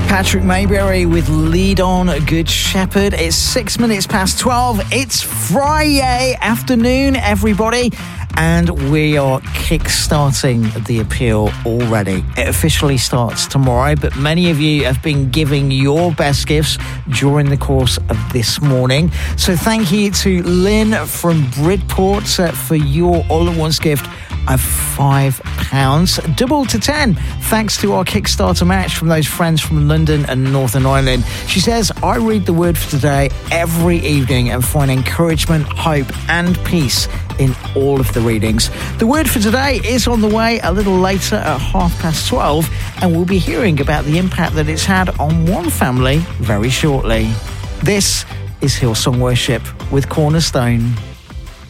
Patrick Mayberry with Lead On Good Shepherd. It's 6 minutes past 12. It's Friday afternoon, everybody. And we are kick-starting the appeal already. It officially starts tomorrow, but many of you have been giving your best gifts during the course of this morning. So thank you to Lynn from Bridport for your all-at-once gift of £5, double to 10, thanks to our Kickstarter match from those friends from London and Northern Ireland. She says, I read the word for today every evening and find encouragement, hope and peace in all of the readings. The word for today is on the way a little later at 12:30, and we'll be hearing about the impact that it's had on one family very shortly. This is Hillsong Worship with Cornerstone.